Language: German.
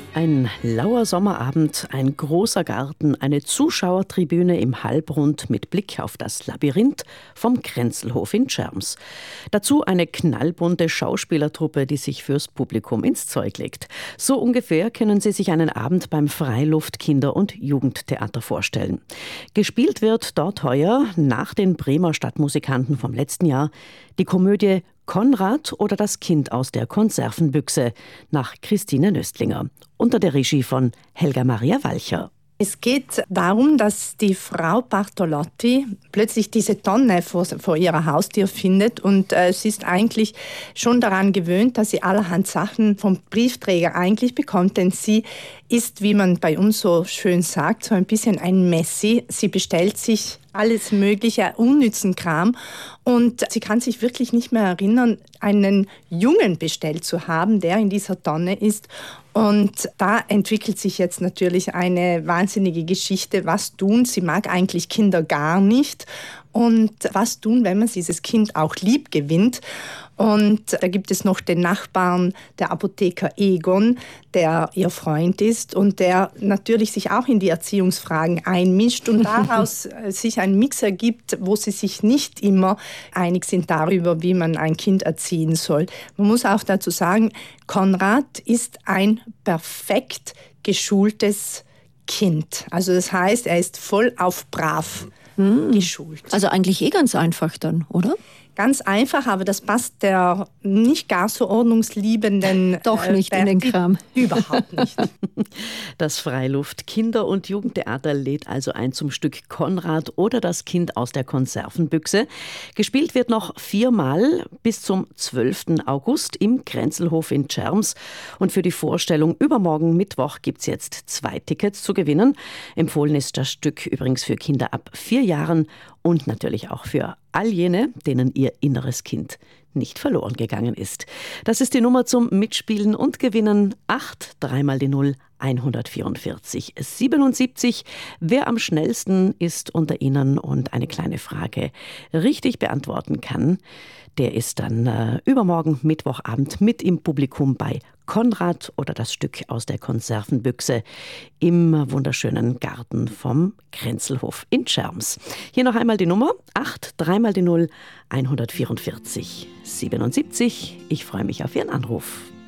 Ein lauer Sommerabend, ein großer Garten, eine Zuschauertribüne im Halbrund mit Blick auf das Labyrinth vom Kränzelhof in Scherms. Dazu eine knallbunte Schauspielertruppe, die sich fürs Publikum ins Zeug legt. So ungefähr können Sie sich einen Abend beim Freiluft-Kinder- und Jugendtheater vorstellen. Gespielt wird dort heuer, nach den Bremer Stadtmusikanten vom letzten Jahr, die Komödie Konrad oder das Kind aus der Konservenbüchse nach Christine Nöstlinger unter der Regie von Helga Maria Walcher. Es geht darum, dass die Frau Bartolotti plötzlich diese Tonne vor ihrer Haustür findet und sie ist eigentlich schon daran gewöhnt, dass sie allerhand Sachen vom Briefträger eigentlich bekommt, denn sie ist, wie man bei uns so schön sagt, so ein bisschen ein Messi. Sie bestellt sich alles mögliche unnützen Kram und sie kann sich wirklich nicht mehr erinnern, einen Jungen bestellt zu haben, der in dieser Tonne ist. Und da entwickelt sich jetzt natürlich eine wahnsinnige Geschichte. Was tun? Sie mag eigentlich Kinder gar nicht. Und was tun, wenn man dieses Kind auch lieb gewinnt? Und da gibt es noch den Nachbarn, der Apotheker Egon, der ihr Freund ist und der natürlich sich auch in die Erziehungsfragen einmischt und daraus sich ein Mix ergibt, wo sie sich nicht immer einig sind darüber, wie man ein Kind erziehen soll. Man muss auch dazu sagen, Konrad ist ein perfekt geschultes Kind. Also das heißt, er ist voll auf brav geschult. Also eigentlich ganz einfach dann, oder? Ganz einfach, aber das passt der nicht gar so ordnungsliebenden Doch nicht in den Kram. Überhaupt nicht. Das Freiluft-Kinder- und Jugendtheater lädt also ein zum Stück Konrad oder das Kind aus der Konservenbüchse. Gespielt wird noch 4-mal bis zum 12. August im Kränzelhof in Scherms. Und für die Vorstellung übermorgen Mittwoch gibt es jetzt 2 Tickets zu gewinnen. Empfohlen ist das Stück übrigens für Kinder ab 4 Jahren und natürlich auch für all jene, denen ihr inneres Kind nicht verloren gegangen ist. Das ist die Nummer zum Mitspielen und Gewinnen 8 3 mal die 0 144 77. Wer am schnellsten ist unter Ihnen und eine kleine Frage richtig beantworten kann, der ist dann übermorgen Mittwochabend mit im Publikum bei Konrad oder das Stück aus der Konservenbüchse im wunderschönen Garten vom Kränzelhof in Scherms. Hier noch einmal die Nummer 8 3 mal die 0 144 77. Ich freue mich auf Ihren Anruf.